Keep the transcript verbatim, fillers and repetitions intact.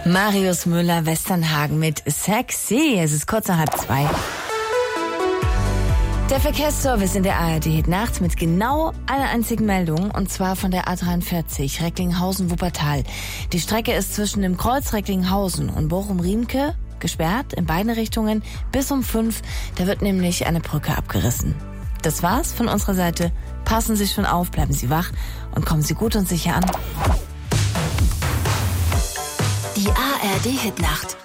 Marius Müller, Westernhagen mit Sexy. Es ist kurz nach halb zwei. Der Verkehrsservice in der A R D Nacht mit genau einer einzigen Meldung, und zwar von der A dreiundvierzig Recklinghausen-Wuppertal. Die Strecke ist zwischen dem Kreuz Recklinghausen und Bochum-Riemke gesperrt in beide Richtungen bis um fünf. Da wird nämlich eine Brücke abgerissen. Das war's von unserer Seite. Passen Sie schon auf, bleiben Sie wach und kommen Sie gut und sicher an. Die A R D Hitnacht.